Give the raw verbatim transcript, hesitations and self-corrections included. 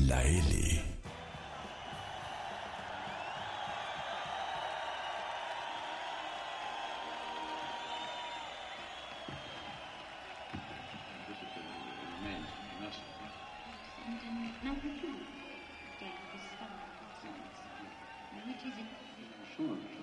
La L. Number two, Death is Star. Which is it? Sure.